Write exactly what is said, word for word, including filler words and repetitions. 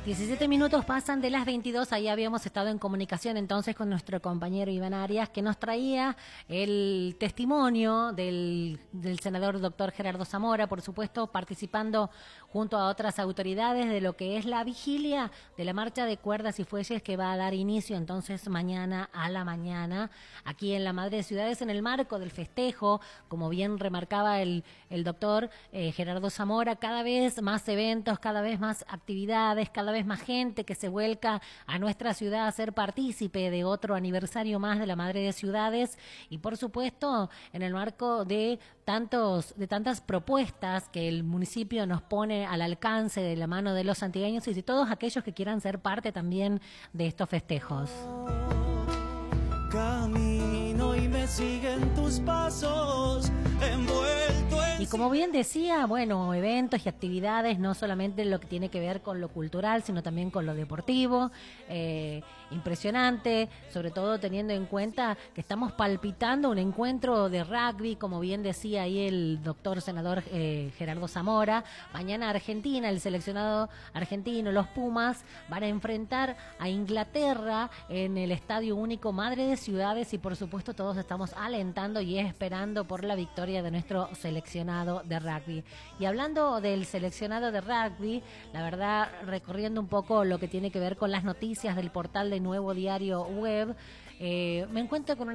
diecisiete minutos pasan de las veintidós, ahí habíamos estado en comunicación entonces con nuestro compañero Iván Arias, que nos traía el testimonio del, del senador doctor Gerardo Zamora, por supuesto participando junto a otras autoridades de lo que es la vigilia de la marcha de cuerdas y fuelles que va a dar inicio entonces mañana a la mañana, aquí en la Madre de Ciudades, en el marco del festejo, como bien remarcaba el, el doctor eh, Gerardo Zamora, cada vez más eventos, cada vez más actividades, cada vez más gente que se vuelca a nuestra ciudad a ser partícipe de otro aniversario más de la Madre de Ciudades y por supuesto en el marco de tantos de tantas propuestas que el municipio nos pone al alcance de la mano de los santiagueños y de todos aquellos que quieran ser parte también de estos festejos. Camino y me siguen tus pasos, envuelto en... Y como bien decía, bueno, eventos y actividades, no solamente lo que tiene que ver con lo cultural, sino también con lo deportivo, eh, impresionante, sobre todo teniendo en cuenta que estamos palpitando un encuentro de rugby, como bien decía ahí el doctor senador eh, Gerardo Zamora. Mañana Argentina, el seleccionado argentino, los Pumas, van a enfrentar a Inglaterra en el Estadio Único Madre de Ciudades y por supuesto todos estamos alentando y esperando por la victoria de nuestro seleccionado de rugby. Y hablando del seleccionado de rugby, la verdad, recorriendo un poco lo que tiene que ver con las noticias del portal de Nuevo Diario Web, eh, me encuentro con una